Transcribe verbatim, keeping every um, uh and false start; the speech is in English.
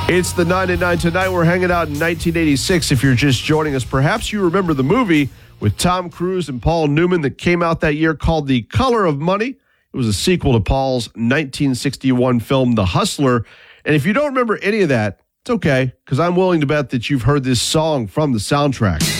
It's the nine at nine. Tonight we're hanging out in nineteen eighty-six. If you're just joining us, perhaps you remember the movie with Tom Cruise and Paul Newman that came out that year called The Color of Money. It was a sequel to Paul's nineteen sixty-one film, The Hustler. And if you don't remember any of that, it's okay, because I'm willing to bet that you've heard this song from the soundtrack.